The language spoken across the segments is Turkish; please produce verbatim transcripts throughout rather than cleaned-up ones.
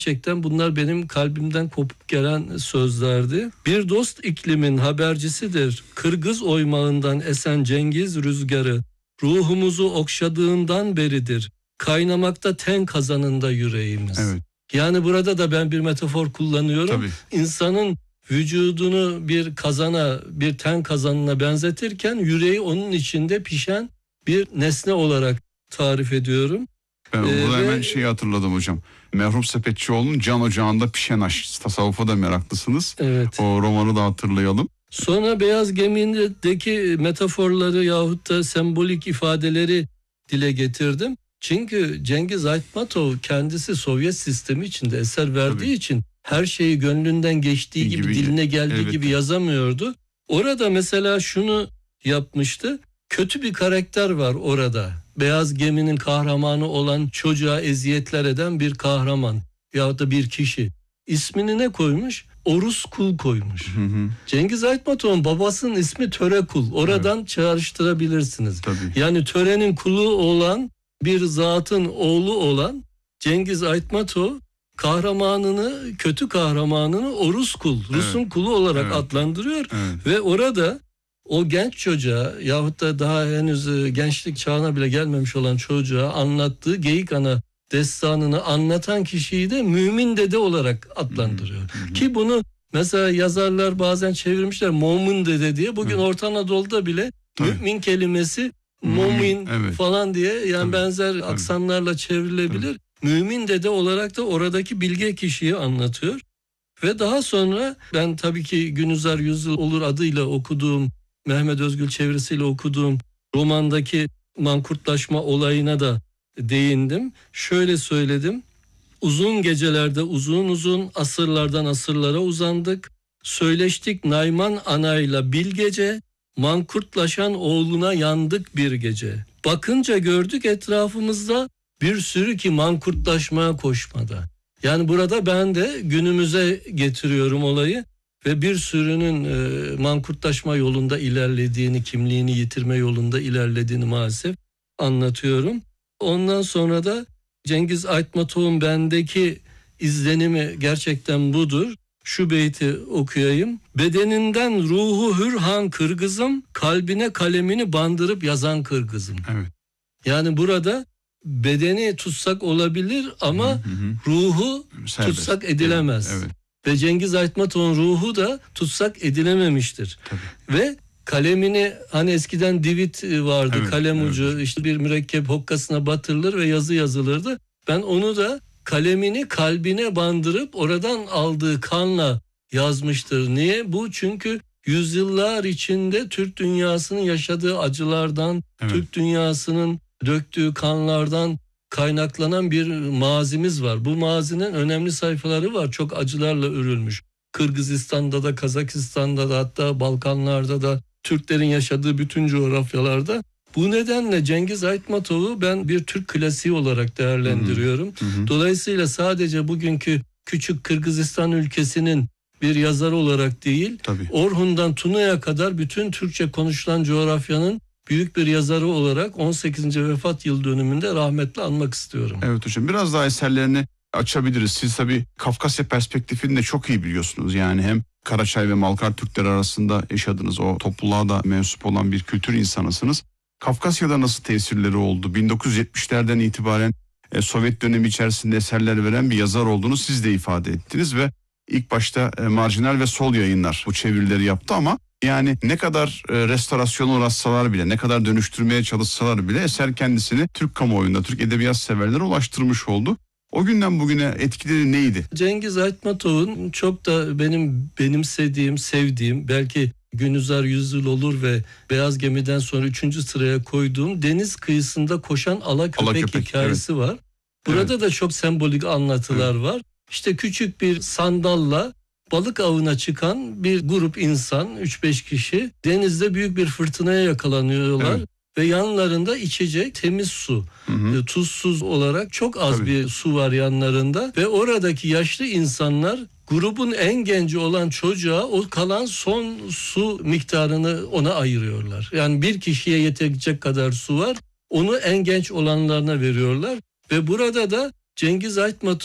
Gerçekten bunlar benim kalbimden kopup gelen sözlerdi. Bir dost iklimin habercisidir. Kırgız oymağından esen Cengiz rüzgarı. Ruhumuzu okşadığından beridir. Kaynamakta ten kazanında yüreğimiz. Evet. Yani burada da ben bir metafor kullanıyorum. Tabii. İnsanın vücudunu bir kazana, bir ten kazanına benzetirken yüreği onun içinde pişen bir nesne olarak tarif ediyorum. Ben Ee, burada ve... hemen şeyi hatırladım hocam. Merhum Sepetçioğlu'nun Can Ocağı'nda Pişen Aş. Tasavvufa da meraklısınız. Evet. O romanı da hatırlayalım. Sonra Beyaz Gemi'deki metaforları yahut da sembolik ifadeleri dile getirdim. Çünkü Cengiz Aytmatov kendisi Sovyet sistemi içinde eser verdiği Tabii. için her şeyi gönlünden geçtiği gibi, gibi diline geldiği elbette. gibi yazamıyordu. Orada mesela şunu yapmıştı. Kötü bir karakter var orada. Beyaz Gemi'nin kahramanı olan çocuğa eziyetler eden bir kahraman yahut da bir kişi. İsmini ne koymuş? Orus Kul koymuş. Hı hı. Cengiz Aytmatov'un babasının ismi Töre Kul. Oradan evet. çağrıştırabilirsiniz. Tabii. Yani törenin kulu olan bir zatın oğlu olan Cengiz Aytmatov kahramanını, kötü kahramanını Orus Kul, Rus'un evet. kulu olarak evet. adlandırıyor. Evet. Ve orada o genç çocuğa yahut da daha henüz gençlik çağına bile gelmemiş olan çocuğa anlattığı Geyik Ana destanını anlatan kişiyi de Mümin Dede olarak adlandırıyor. Hı hı. Ki bunu mesela yazarlar bazen çevirmişler Momun Dede diye. Bugün hı. Orta Anadolu'da bile Tabii. mümin kelimesi Momin evet. falan diye yani Tabii. benzer Tabii. aksanlarla çevrilebilir. Tabii. Mümin Dede olarak da oradaki bilge kişiyi anlatıyor. Ve daha sonra ben tabii ki Günüzar Yüzyıl Olur adıyla okuduğum, Mehmet Özgül çevirisiyle okuduğum romandaki mankurtlaşma olayına da değindim. Şöyle söyledim. Uzun gecelerde uzun uzun asırlardan asırlara uzandık. Söyleştik Nayman anayla bilgece, mankurtlaşan oğluna yandık bir gece. Bakınca gördük etrafımızda bir sürü ki mankurtlaşmaya koşmada. Yani burada ben de günümüze getiriyorum olayı ve bir sürünün e, mankurtlaşma yolunda ilerlediğini, kimliğini yitirme yolunda ilerlediğini maalesef anlatıyorum. Ondan sonra da Cengiz Aytmatov'un bendeki izlenimi gerçekten budur. Şu beyti okuyayım. Bedeninden ruhu hürhan Kırgızım, kalbine kalemini bandırıp yazan Kırgızım. Evet. Yani burada bedeni tutsak olabilir ama hı hı. ruhu Serbest. tutsak edilemez. Evet, evet. Ve Cengiz Aytmatov'un ruhu da tutsak edilememiştir. Tabii. Ve kalemini hani eskiden divit vardı evet, kalem ucu evet. işte bir mürekkep hokkasına batırılır ve yazı yazılırdı. Ben onu da kalemini kalbine bandırıp oradan aldığı kanla yazmıştır. Niye? Bu çünkü yüzyıllar içinde Türk dünyasının yaşadığı acılardan, evet. Türk dünyasının döktüğü kanlardan kaynaklanan bir mazimiz var. Bu mazinin önemli sayfaları var. Çok acılarla örülmüş. Kırgızistan'da da, Kazakistan'da da, hatta Balkanlarda da, Türklerin yaşadığı bütün coğrafyalarda. Bu nedenle Cengiz Aytmatov'u ben bir Türk klasiği olarak değerlendiriyorum. Hı hı. Dolayısıyla sadece bugünkü küçük Kırgızistan ülkesinin bir yazar olarak değil, Tabii. Orhun'dan Tuna'ya kadar bütün Türkçe konuşulan coğrafyanın büyük bir yazarı olarak on sekizinci vefat yıl dönümünde rahmetle anmak istiyorum. Evet hocam, biraz daha eserlerini açabiliriz. Siz tabii Kafkasya perspektifini de çok iyi biliyorsunuz. Yani hem Karaçay ve Malkar Türkleri arasında yaşadınız. O topluluğa da mensup olan bir kültür insanısınız. Kafkasya'da nasıl tesirleri oldu? bin dokuz yüz yetmişlerden itibaren e, Sovyet dönemi içerisinde eserler veren bir yazar olduğunu siz de ifade ettiniz ve ilk başta e, Marjinal ve Sol Yayınlar bu çevirileri yaptı ama yani ne kadar e, restorasyona uğraşsalar bile, ne kadar dönüştürmeye çalışsalar bile eser kendisini Türk kamuoyunda, Türk edebiyat severlere ulaştırmış oldu. O günden bugüne etkileri neydi? Cengiz Aytmatov'un çok da benim benimsediğim, sevdiğim, belki Günüzar Yüzyıl Olur ve Beyaz Gemi'den sonra üçüncü sıraya koyduğum Deniz Kıyısında Koşan Ala Köpek, Ala Köpek hikayesi evet. var. Burada evet. da çok sembolik anlatılar evet. var. İşte küçük bir sandalla balık avına çıkan bir grup insan, üç beş kişi denizde büyük bir fırtınaya yakalanıyorlar. Evet. Ve yanlarında içecek temiz su, hı hı. tuzsuz olarak çok az Tabii. bir su var yanlarında. Ve oradaki yaşlı insanlar grubun en genci olan çocuğa o kalan son su miktarını ona ayırıyorlar. Yani bir kişiye yetecek kadar su var, onu en genç olanlarına veriyorlar. Ve burada da Cengiz Aytmatov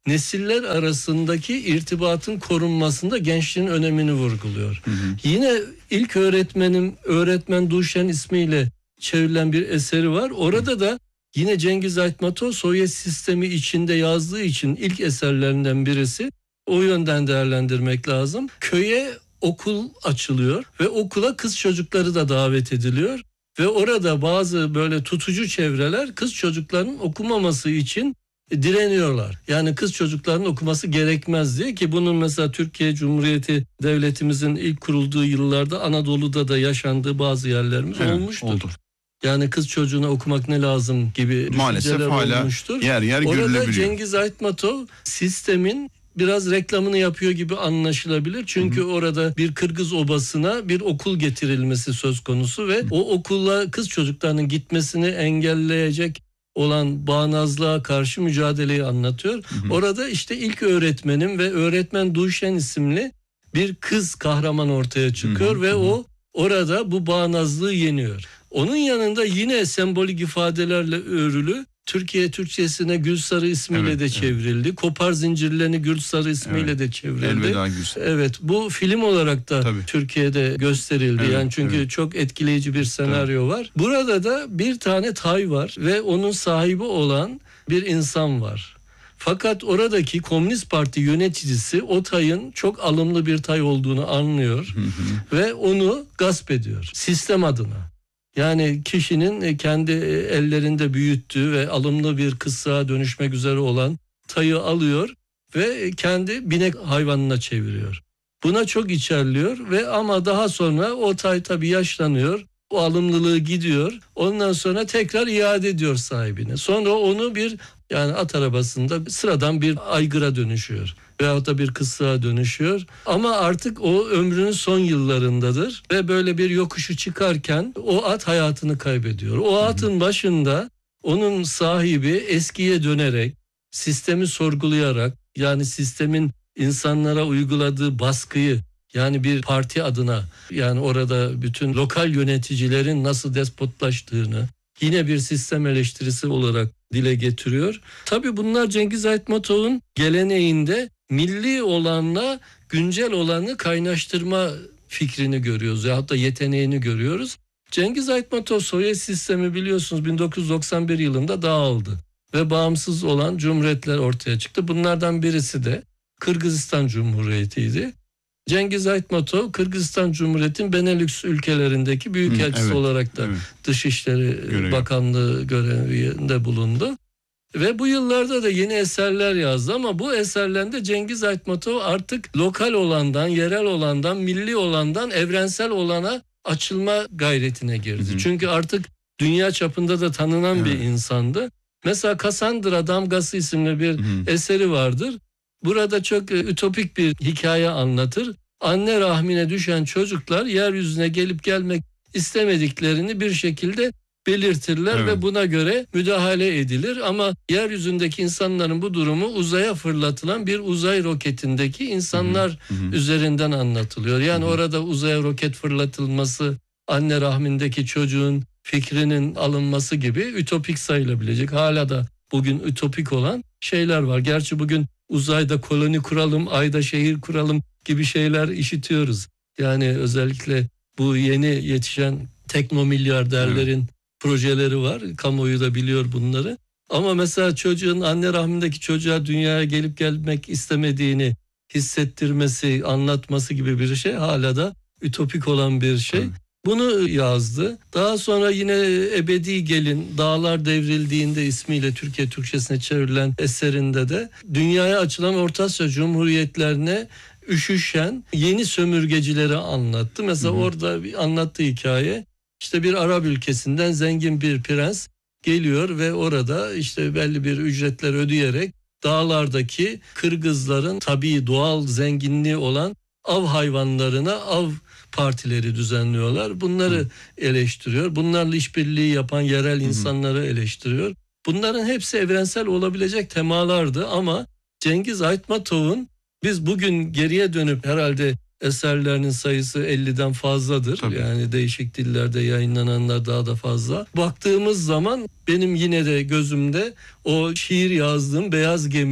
nesiller arasındaki irtibatın korunmasında gençliğin önemini vurguluyor. Hı hı. Yine ilk öğretmenim öğretmen Duşen ismiyle çevrilen bir eseri var. Orada da yine Cengiz Aytmatov Sovyet sistemi içinde yazdığı için ilk eserlerinden birisi. O yönden değerlendirmek lazım. Köye okul açılıyor ve okula kız çocukları da davet ediliyor. Ve orada bazı böyle tutucu çevreler kız çocuklarının okumaması için direniyorlar. Yani kız çocuklarının okuması gerekmez diye, ki bunun mesela Türkiye Cumhuriyeti Devletimizin ilk kurulduğu yıllarda Anadolu'da da yaşandığı bazı yerlerimiz evet, olmuştur. Oldu. Yani kız çocuğuna okumak ne lazım gibi maalesef hala olmuştur. yer yer görülebiliyor. Orada Cengiz Aytmatov sistemin biraz reklamını yapıyor gibi anlaşılabilir. Çünkü hı hı. orada bir Kırgız obasına bir okul getirilmesi söz konusu ve hı. o okula kız çocuklarının gitmesini engelleyecek olan bağnazlığa karşı mücadeleyi anlatıyor. Hı hı. Orada işte ilk öğretmenim ve öğretmen Duşen isimli bir kız kahraman ortaya çıkıyor hı hı. ve hı hı. o orada bu bağnazlığı yeniyor. Onun yanında yine sembolik ifadelerle örülü Türkiye Türkçesine Gülsarı ismiyle evet, de çevrildi. Evet. Kopar zincirlerini Gülsarı ismiyle evet. de çevrildi. Elveda Gülsarı. Evet, bu film olarak da Tabii. Türkiye'de gösterildi. Evet, yani çünkü evet. çok etkileyici bir senaryo Tabii. var. Burada da bir tane tay var ve onun sahibi olan bir insan var. Fakat oradaki Komünist Parti yöneticisi o tayın çok alımlı bir tay olduğunu anlıyor hı hı. ve onu gasp ediyor sistem adına. Yani kişinin kendi ellerinde büyüttüğü ve alımlı bir kıssağa dönüşmek üzere olan tayı alıyor ve kendi binek hayvanına çeviriyor. Buna çok içerliyor ve ama daha sonra o tay tabii yaşlanıyor. O alımlılığı gidiyor. Ondan sonra tekrar iade ediyor sahibine. Sonra onu bir yani at arabasında sıradan bir aygıra dönüşüyor. Veyahut da bir kıssağa dönüşüyor. Ama artık o ömrünün son yıllarındadır. Ve böyle bir yokuşu çıkarken o at hayatını kaybediyor. O atın başında onun sahibi eskiye dönerek, sistemi sorgulayarak, yani sistemin insanlara uyguladığı baskıyı, yani bir parti adına, yani orada bütün lokal yöneticilerin nasıl despotlaştığını yine bir sistem eleştirisi olarak dile getiriyor. Tabii bunlar Cengiz Aytmatov'un geleneğinde milli olanla güncel olanı kaynaştırma fikrini görüyoruz ya da yeteneğini görüyoruz. Cengiz Aytmatov Sovyet sistemi biliyorsunuz bin dokuz yüz doksan bir yılında dağıldı ve bağımsız olan cumhuriyetler ortaya çıktı. Bunlardan birisi de Kırgızistan Cumhuriyeti'ydi. Cengiz Aytmatov Kırgızistan Cumhuriyeti'nin Benelux ülkelerindeki büyükelçisi evet, olarak da evet. Dışişleri Görev. Bakanlığı görevinde bulundu. Ve bu yıllarda da yeni eserler yazdı ama bu eserlerinde Cengiz Aytmatov artık lokal olandan, yerel olandan, milli olandan evrensel olana açılma gayretine girdi. Hı hı. Çünkü artık dünya çapında da tanınan evet. bir insandı. Mesela Cassandra Damgası isimli bir hı hı. eseri vardır. Burada çok ütopik bir hikaye anlatır. Anne rahmine düşen çocuklar yeryüzüne gelip gelmek istemediklerini bir şekilde belirtirler evet. ve buna göre müdahale edilir. Ama yeryüzündeki insanların bu durumu uzaya fırlatılan bir uzay roketindeki insanlar hı hı. üzerinden anlatılıyor. Yani hı hı. orada uzaya roket fırlatılması, anne rahmindeki çocuğun fikrinin alınması gibi ütopik sayılabilecek, hala da bugün ütopik olan şeyler var. Gerçi bugün uzayda koloni kuralım, ayda şehir kuralım gibi şeyler işitiyoruz. Yani özellikle bu yeni yetişen teknomilyarderlerin evet. projeleri var. Kamuoyu da biliyor bunları. Ama mesela çocuğun anne rahmindeki çocuğa dünyaya gelip gelmek istemediğini hissettirmesi, anlatması gibi bir şey hala da ütopik olan bir şey. Evet. Bunu yazdı. Daha sonra yine Ebedi Gelin, Dağlar Devrildiğinde ismiyle Türkiye Türkçesine çevrilen eserinde de dünyaya açılan Orta Asya Cumhuriyetlerine üşüşen yeni sömürgecileri anlattı. Mesela hı hı. orada bir anlattığı hikaye, işte bir Arap ülkesinden zengin bir prens geliyor ve orada işte belli bir ücretler ödeyerek dağlardaki Kırgızların tabii doğal zenginliği olan av hayvanlarına av partileri düzenliyorlar. Bunları Hı. eleştiriyor. Bunlarla işbirliği yapan yerel Hı. insanları eleştiriyor. Bunların hepsi evrensel olabilecek temalardı ama Cengiz Aytmatov'un biz bugün geriye dönüp herhalde eserlerinin sayısı elliden fazladır. Tabii. Yani değişik dillerde yayınlananlar daha da fazla. Baktığımız zaman benim yine de gözümde o şiir yazdığım Beyaz Gemi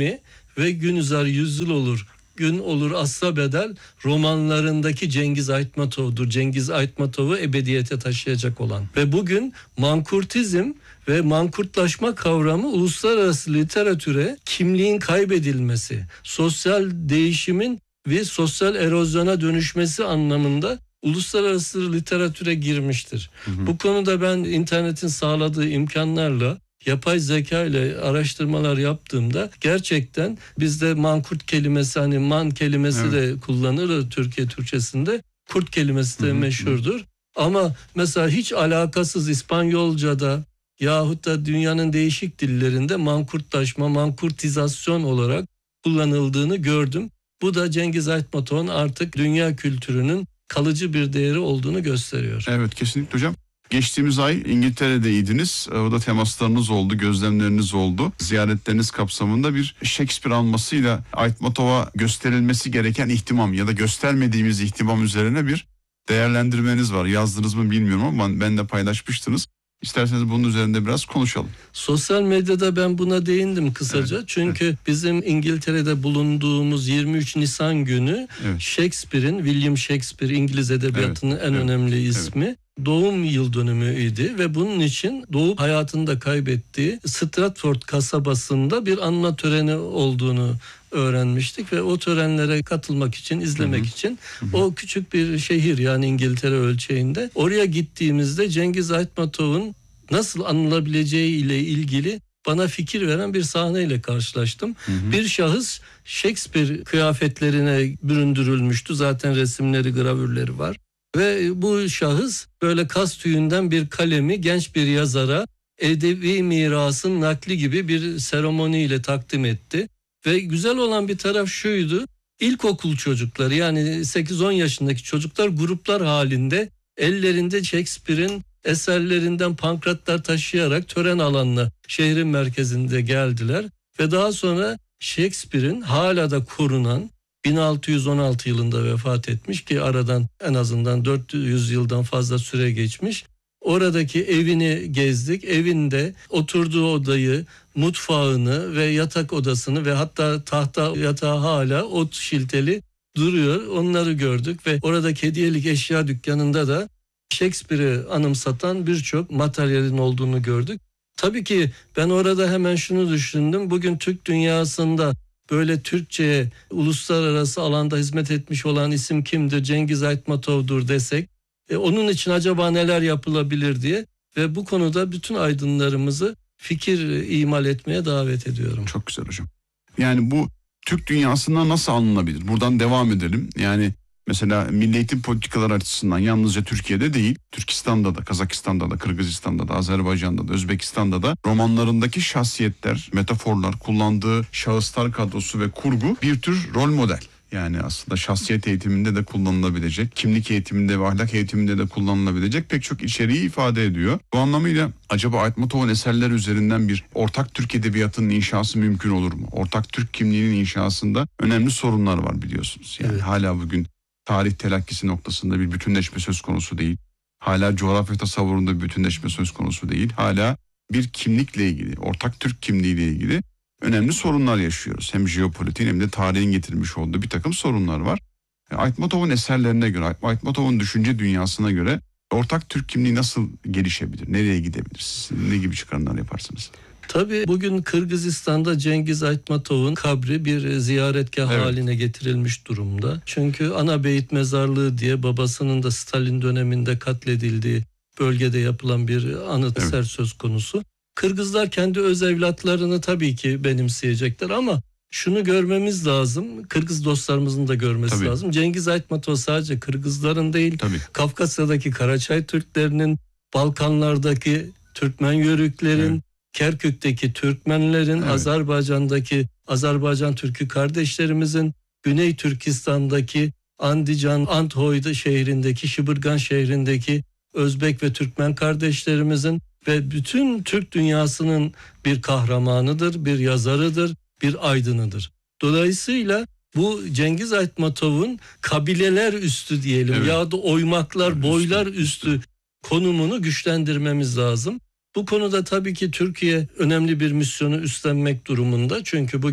ve Günüzar Yüzyıl olur, Gün olur asla bedel romanlarındaki Cengiz Aytmatov'dur. Cengiz Aytmatov'u ebediyete taşıyacak olan. Ve bugün mankurtizm ve mankurtlaşma kavramı uluslararası literatüre kimliğin kaybedilmesi, sosyal değişimin ve sosyal erozyona dönüşmesi anlamında uluslararası literatüre girmiştir. Hı hı. Bu konuda ben internetin sağladığı imkanlarla yapay zeka ile araştırmalar yaptığımda gerçekten bizde mankurt kelimesi, hani man kelimesi evet. de kullanılır Türkiye Türkçesinde. Kurt kelimesi de hı hı. meşhurdur. Ama mesela hiç alakasız İspanyolca'da yahut da dünyanın değişik dillerinde mankurtlaşma, mankurtizasyon olarak kullanıldığını gördüm. Bu da Cengiz Aytmatov'un artık dünya kültürünün kalıcı bir değeri olduğunu gösteriyor. Evet, kesinlikle hocam. Geçtiğimiz ay İngiltere'deydiniz. Orada temaslarınız oldu, gözlemleriniz oldu. Ziyaretleriniz kapsamında bir Shakespeare almasıyla Aytmatov'a gösterilmesi gereken ihtimam ya da göstermediğimiz ihtimam üzerine bir değerlendirmeniz var. Yazdınız mı bilmiyorum ama ben de paylaşmıştınız. İsterseniz bunun üzerinde biraz konuşalım. Sosyal medyada ben buna değindim kısaca. Evet, Çünkü evet. bizim İngiltere'de bulunduğumuz yirmi üç Nisan günü evet. Shakespeare'in, William Shakespeare İngiliz edebiyatının evet, en evet, önemli ismi. Evet. Doğum yıl dönümüydü ve bunun için doğup hayatını da kaybettiği Stratford kasabasında bir anma töreni olduğunu öğrenmiştik ve o törenlere katılmak için, izlemek hı hı. için hı hı. o küçük bir şehir, yani İngiltere ölçeğinde, oraya gittiğimizde Cengiz Aytmatov'un nasıl anılabileceği ile ilgili bana fikir veren bir sahneyle karşılaştım. Hı hı. Bir şahıs Shakespeare kıyafetlerine büründürülmüştü. Zaten resimleri, gravürleri var. Ve bu şahıs böyle kas tüyünden bir kalemi genç bir yazara edebi mirasın nakli gibi bir seremoniyle takdim etti. Ve güzel olan bir taraf şuydu: İlkokul çocukları, yani sekiz on yaşındaki çocuklar gruplar halinde ellerinde Shakespeare'in eserlerinden pankratlar taşıyarak tören alanına, şehrin merkezinde geldiler. Ve daha sonra Shakespeare'in hala da korunan, bin altı yüz on altı yılında vefat etmiş ki aradan en azından dört yüz yıldan fazla süre geçmiş. Oradaki evini gezdik. Evinde oturduğu odayı, mutfağını ve yatak odasını ve hatta tahta yatağı hala ot şilteli duruyor. Onları gördük ve oradaki hediyelik eşya dükkanında da Shakespeare'i anımsatan birçok materyalin olduğunu gördük. Tabii ki ben orada hemen şunu düşündüm. Bugün Türk dünyasında böyle Türkçe'ye uluslararası alanda hizmet etmiş olan isim kimdir? Cengiz Aytmatov'dur desek, e, onun için acaba neler yapılabilir diye ve bu konuda bütün aydınlarımızı fikir imal etmeye davet ediyorum. Çok güzel hocam. Yani bu Türk dünyasında nasıl anlanabilir? Buradan devam edelim. Yani mesela milli eğitim politikaları açısından yalnızca Türkiye'de değil, Türkistan'da da, Kazakistan'da da, Kırgızistan'da da, Azerbaycan'da da, Özbekistan'da da romanlarındaki şahsiyetler, metaforlar, kullandığı şahıslar kadrosu ve kurgu bir tür rol model. Yani aslında şahsiyet eğitiminde de kullanılabilecek, kimlik eğitiminde ve ahlak eğitiminde de kullanılabilecek pek çok içeriği ifade ediyor. Bu anlamıyla acaba Aytmatov'un eserleri üzerinden bir ortak Türk edebiyatının inşası mümkün olur mu? Ortak Türk kimliğinin inşasında önemli sorunlar var biliyorsunuz. Yani evet. hala bugün tarih telakkisi noktasında bir bütünleşme söz konusu değil. Hala coğrafya tasavvurunda bir bütünleşme söz konusu değil. Hala bir kimlikle ilgili, ortak Türk kimliğiyle ilgili önemli sorunlar yaşıyoruz. Hem jeopolitiğin hem de tarihin getirmiş olduğu bir takım sorunlar var. Aytmatov'un eserlerine göre, Aytmatov'un düşünce dünyasına göre ortak Türk kimliği nasıl gelişebilir? Nereye gidebilir? Siz ne gibi çıkarımlar yaparsınız? Tabii bugün Kırgızistan'da Cengiz Aytmatov'un kabri bir ziyaretgah evet. haline getirilmiş durumda. Çünkü Anabeyit Mezarlığı diye babasının da Stalin döneminde katledildiği bölgede yapılan bir anıt evet. eser söz konusu. Kırgızlar kendi öz evlatlarını tabii ki benimseyecekler ama şunu görmemiz lazım. Kırgız dostlarımızın da görmesi tabii. lazım. Cengiz Aytmatov sadece Kırgızların değil, tabii. Kafkasya'daki Karaçay Türklerinin, Balkanlardaki Türkmen Yörüklerin, evet. Kerkük'teki Türkmenlerin, evet. Azerbaycan'daki Azerbaycan Türk'ü kardeşlerimizin, Güney Türkistan'daki Andijan, Anthoy şehrindeki, Şıbırgan şehrindeki Özbek ve Türkmen kardeşlerimizin ve bütün Türk dünyasının bir kahramanıdır, bir yazarıdır, bir aydınıdır. Dolayısıyla bu Cengiz Aytmatov'un kabileler üstü diyelim evet. ya da oymaklar, evet, boylar üstü, üstü konumunu güçlendirmemiz lazım. Bu konuda tabii ki Türkiye önemli bir misyonu üstlenmek durumunda. Çünkü bugün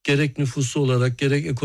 gerek nüfusu olarak gerek